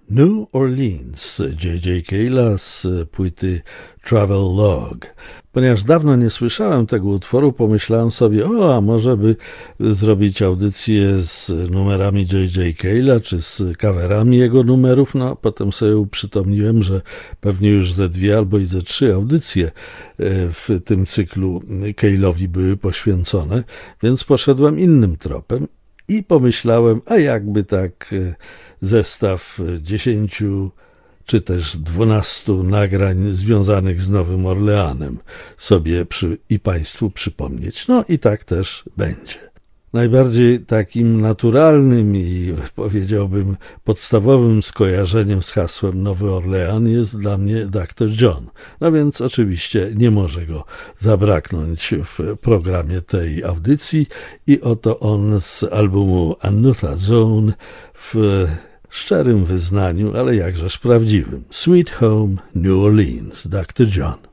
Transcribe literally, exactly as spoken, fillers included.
New Orleans J J Cale'a z płyty Travel Log. Ponieważ dawno nie słyszałem tego utworu, pomyślałem sobie, o, a może by zrobić audycję z numerami J J Cale'a, czy z coverami jego numerów. No, potem sobie uprzytomniłem, że pewnie już ze dwie albo i ze trzy audycje w tym cyklu Cale'owi były poświęcone, więc poszedłem innym tropem i pomyślałem, a jakby tak zestaw dziesięciu czy też dwunastu nagrań związanych z Nowym Orleanem sobie przy, i Państwu przypomnieć. No i tak też będzie. Najbardziej takim naturalnym i powiedziałbym podstawowym skojarzeniem z hasłem Nowy Orlean jest dla mnie doktor John. No więc oczywiście nie może go zabraknąć w programie tej audycji i oto on z albumu Another Zone w szczerym wyznaniu, ale jakżeż prawdziwym. Sweet Home New Orleans, doktor John.